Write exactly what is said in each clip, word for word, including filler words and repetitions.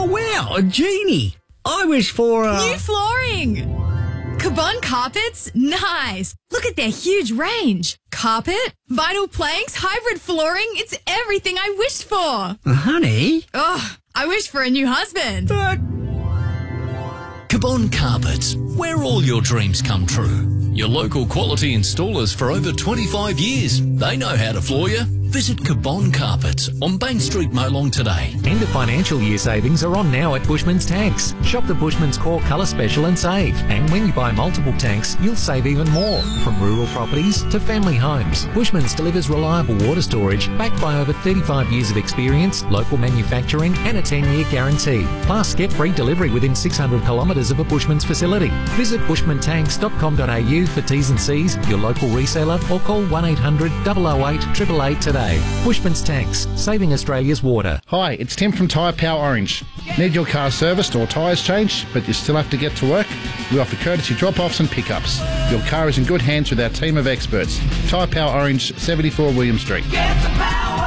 Oh, wow, a genie. I wish for a... New flooring! Cabon Carpets? Nice! Look at their huge range. Carpet, vinyl planks, hybrid flooring. It's everything I wished for. Uh, honey? Oh, I wish for a new husband. But... Cabon Carpets, where all your dreams come true. Your local quality installers for over twenty-five years. They know how to floor you. Visit Cabon Carpets on Bank Street, Molong today. End of financial year savings are on now at Bushman's Tanks. Shop the Bushman's Core Colour Special and save. And when you buy multiple tanks, you'll save even more. From rural properties to family homes, Bushman's delivers reliable water storage backed by over thirty-five years of experience, local manufacturing and a ten-year guarantee. Plus, get free delivery within six hundred kilometres of a Bushman's facility. Visit bushman tanks dot com dot a u for T's and C's, your local reseller, or call one eight hundred, double oh eight, eight eight eight today. Bushman's Tanks, saving Australia's water. Hi, it's Tim from Tyre Power Orange. Need your car serviced or tyres changed, but you still have to get to work? We offer courtesy drop-offs and pickups. Your car is in good hands with our team of experts. Tyre Power Orange, seventy-four William Street. Get the power!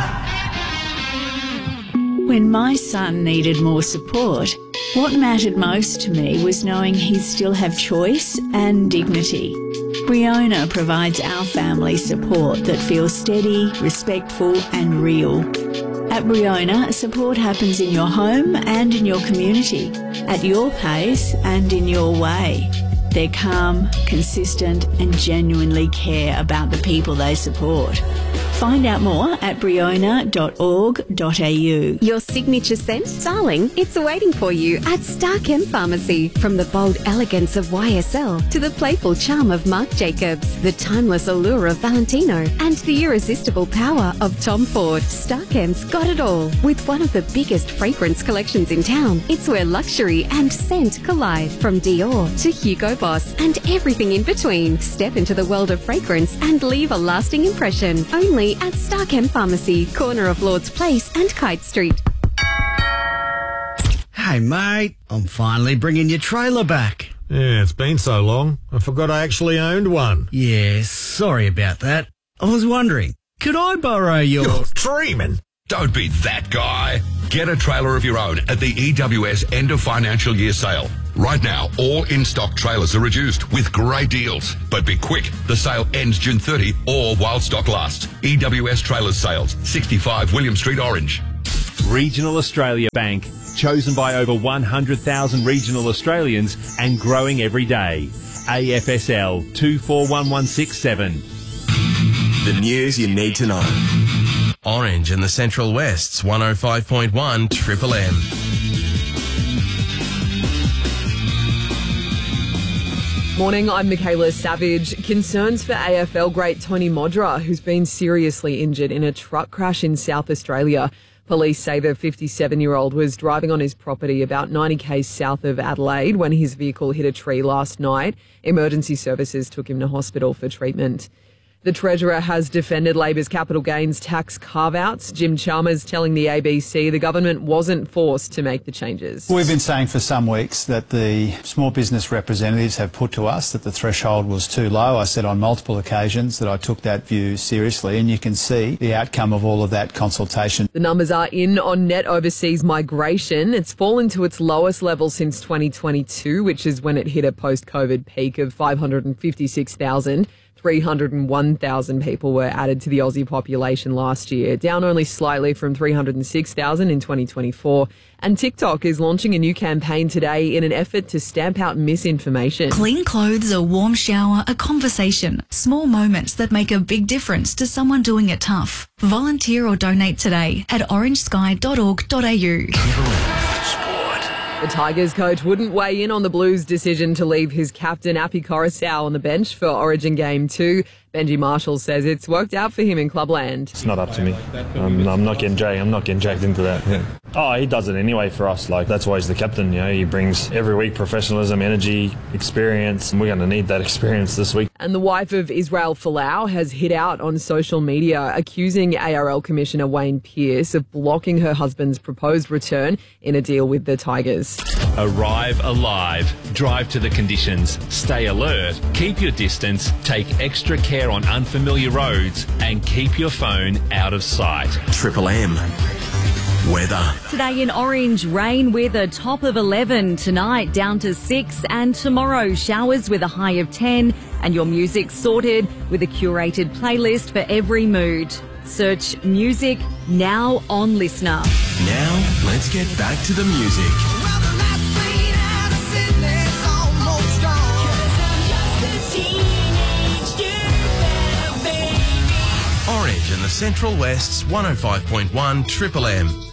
When my son needed more support, what mattered most to me was knowing he'd still have choice and dignity. Briona provides our family support that feels steady, respectful and real. At Briona, support happens in your home and in your community, at your pace and in your way. They're calm, consistent and genuinely care about the people they support. Find out more at briona dot org dot a u. Your signature scent, darling, it's waiting for you at Starchem Pharmacy. From the bold elegance of Y S L to the playful charm of Marc Jacobs, the timeless allure of Valentino and the irresistible power of Tom Ford, Starchem's got it all. With one of the biggest fragrance collections in town, it's where luxury and scent collide. From Dior to Hugo Boss and everything in between. Step into the world of fragrance and leave a lasting impression. Only at Starchem Pharmacy, corner of Lord's Place and Kite Street. Hey, mate, I'm finally bringing your trailer back. Yeah, it's been so long. I forgot I actually owned one. Yeah, sorry about that. I was wondering, could I borrow your... You're dreaming. Don't be that guy. Get a trailer of your own at the E W S end of financial year sale. Right now, all in-stock trailers are reduced with great deals. But be quick, the sale ends June thirtieth or while stock lasts. E W S Trailers Sales, sixty-five William Street, Orange. Regional Australia Bank, chosen by over one hundred thousand regional Australians and growing every day. A F S L two four one one six seven. The news you need to know. Orange in the Central West's one oh five point one Triple M. Morning, I'm Michaela Savage. Concerns for A F L great Tony Modra, who's been seriously injured in a truck crash in South Australia. Police say the fifty-seven-year-old was driving on his property about ninety k's south of Adelaide when his vehicle hit a tree last night. Emergency services took him to hospital for treatment. The Treasurer has defended Labor's capital gains tax carve-outs. Jim Chalmers telling the A B C the government wasn't forced to make the changes. We've been saying for some weeks that the small business representatives have put to us that the threshold was too low. I said on multiple occasions that I took that view seriously, and you can see the outcome of all of that consultation. The numbers are in on net overseas migration. It's fallen to its lowest level since twenty twenty-two, which is when it hit a post-COVID peak of five hundred fifty-six thousand. three hundred one thousand people were added to the Aussie population last year, down only slightly from three hundred six thousand in twenty twenty-four. And TikTok is launching a new campaign today in an effort to stamp out misinformation. Clean clothes, a warm shower, a conversation. Small moments that make a big difference to someone doing it tough. Volunteer or donate today at orange sky dot org dot a u. The Tigers coach wouldn't weigh in on the Blues' decision to leave his captain, Api Coruscant, on the bench for Origin Game two. Benji Marshall says it's worked out for him in Clubland. It's not up to me. Um, I'm not getting dragged. I'm not getting dragged into that. Yeah. Oh, he does it anyway for us. Like, that's why he's the captain. You know, he brings every week professionalism, energy, experience. And we're going to need that experience this week. And the wife of Israel Folau has hit out on social media, accusing A R L Commissioner Wayne Pearce of blocking her husband's proposed return in a deal with the Tigers. Arrive alive. Drive to the conditions. Stay alert. Keep your distance. Take extra care on unfamiliar roads and keep your phone out of sight. Triple M. Weather. Today in Orange, rain with a top of eleven. Tonight down to six, and tomorrow showers with a high of ten. And your music sorted with a curated playlist for every mood. Search music now on Listener. Now, let's get back to the music. Orange and the Central West's one oh five point one Triple M.